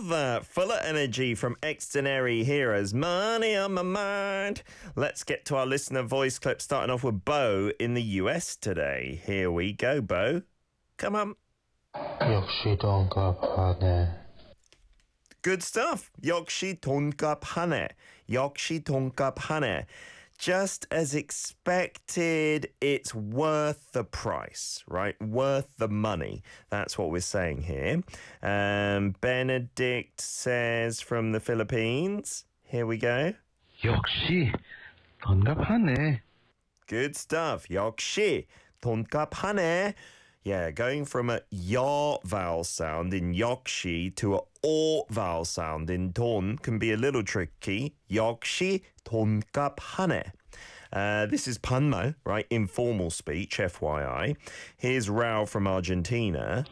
Love that. Full of energy from Extraordinary Heroes. Money on my mind. Let's get to our listener voice clip, starting off with Bo in the US today. Here we go, Bo. Come on. 역시 돈값하네. Good stuff. 역시 돈값하네. 역시 돈값하네. Just as expected, it's worth the price, right? Worth the money. That's what we're saying here. Benedict says from the Philippines. Here we go. 역시 돈값하네. Good stuff. 역시 돈값하네. Yeah, going from a ya vowel sound in 역시 to a o vowel sound in 돈 can be a little tricky. 역시 돈값하네. This is Panmo, right? Informal speech, FYI. Here's Rao from Argentina.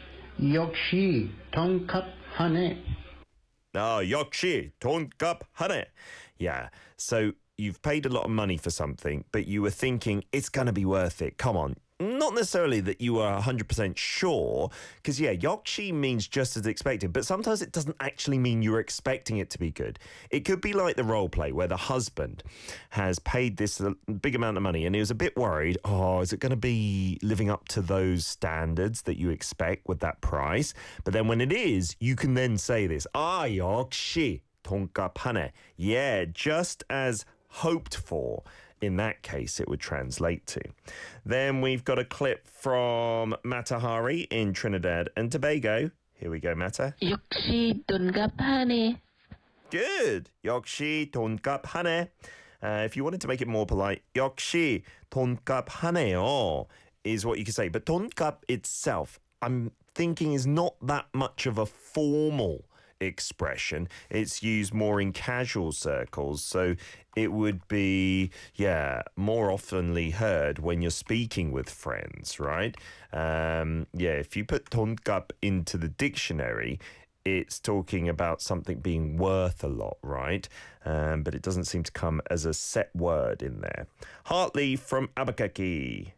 역시 돈값하네. 역시 돈값하네. Yeah, so you've paid a lot of money for something, but you were thinking it's going to be worth it. Come on. Not necessarily that you are 100% sure, because, yeah, 역시 means just as expected, but sometimes it doesn't actually mean you're expecting it to be good. It could be like the role play where the husband has paid this big amount of money and he was a bit worried, is it going to be living up to those standards that you expect with that price? But then when it is, you can then say this, 역시 돈값하네. Yeah, just as hoped for. In that case, it would translate to. Then we've got a clip from Matahari in Trinidad and Tobago. Here we go, Mata. 역시 돈값하네. Good. 역시 돈값하네. If you wanted to make it more polite, 역시 돈값하네요 is what you could say. But 돈값 itself, I'm thinking, is not that much of a formal expression. It's used more in casual circles, so it would be more oftenly heard when you're speaking with friends, right? If you put 돈값 into the dictionary, it's talking about something being worth a lot, right? But it doesn't seem to come as a set word in there. Hartley from Albuquerque.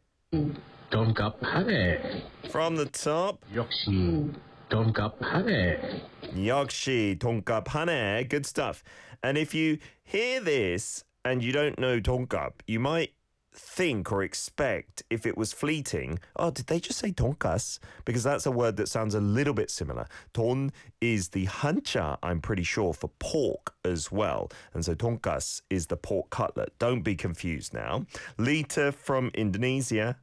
돈값하네. From the top. 역시 돈값하네. 역시 돈값하네. Good stuff. And if you hear this and you don't know 돈값, you might think or expect, if it was fleeting, did they just say 돈가스? Because that's a word that sounds a little bit similar. 돈 is the 한자, I'm pretty sure, for pork as well. And so 돈가스 is the pork cutlet. Don't be confused now. Lita from Indonesia.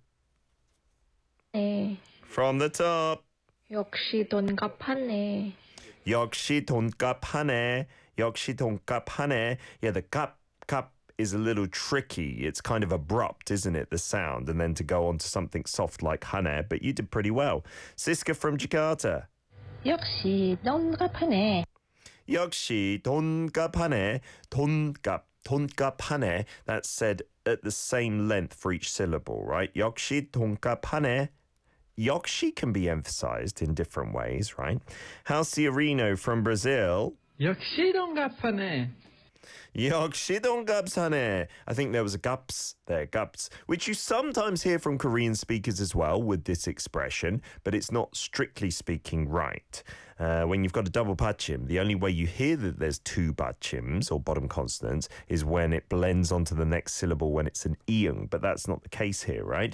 네. From the top. 역시 돈값하네. 역시 돈값하네. 역시 돈값하네. Yeah, the 값 is a little tricky. It's kind of abrupt, isn't it, the sound? And then to go on to something soft like 하네, but you did pretty well. Siska from Jakarta. 역시 돈값하네. 역시 돈값하네. 돈값하네. That's said at the same length for each syllable, right? 역시 돈값하네. 역시 can be emphasized in different ways, right? Halciarino from Brazil. 역시 돈값하네. 역시 돈값하네. I think there was a gups there, gups, which you sometimes hear from Korean speakers as well with this expression, but it's not strictly speaking right. When you've got a double 받침, the only way you hear that there's two 받침s or bottom consonants is when it blends onto the next syllable when it's an iung, but that's not the case here, right?